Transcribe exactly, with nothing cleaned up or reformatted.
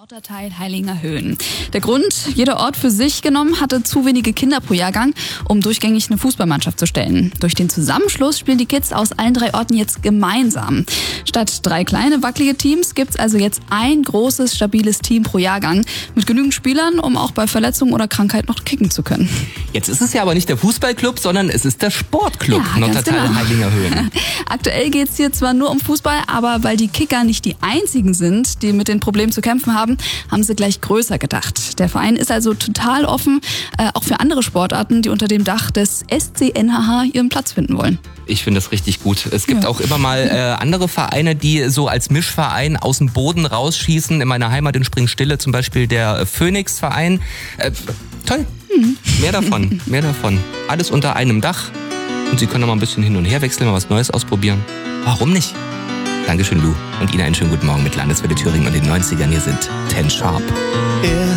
Supporterteil Heilinger Höhen. Der Grund, jeder Ort für sich genommen, hatte zu wenige Kinder pro Jahrgang, um durchgängig eine Fußballmannschaft zu stellen. Durch den Zusammenschluss spielen die Kids aus allen drei Orten jetzt gemeinsam. Statt drei kleine, wackelige Teams gibt's also jetzt ein großes, stabiles Team pro Jahrgang mit genügend Spielern, um auch bei Verletzungen oder Krankheit noch kicken zu können. Jetzt ist es ja aber nicht der Fußballclub, sondern es ist der Sportclub Ja, Nottertal genau. Heilinger Höhen. Aktuell geht's hier zwar nur um Fußball, aber weil die Kicker nicht die einzigen sind, die mit den Problemen zu kämpfen haben, haben sie gleich größer gedacht. Der Verein ist also total offen, äh, auch für andere Sportarten, die unter dem Dach des S C N H H ihren Platz finden wollen. Ich finde das richtig gut. Es gibt Ja. auch immer mal äh, andere Vereine, die so als Mischverein aus dem Boden rausschießen. In meiner Heimat in Springstille zum Beispiel der Phoenix-Verein. Äh, toll. Mhm. Mehr davon, mehr davon. Alles unter einem Dach. Und Sie können noch mal ein bisschen hin und her wechseln, mal was Neues ausprobieren. Warum nicht? Dankeschön, Lou. Und Ihnen einen schönen guten Morgen mit Landeswelle Thüringen und den neunzigern. Hier sind Ten Sharp. Er